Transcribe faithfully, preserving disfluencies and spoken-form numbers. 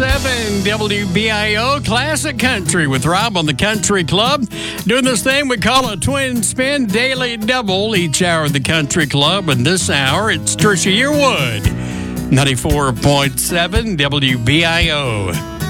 seven W B I O Classic Country with Rob on the Country Club. Doing this thing we call a twin spin daily double each hour of the Country Club. And this hour, it's Trisha Yearwood, ninety-four point seven W B I O.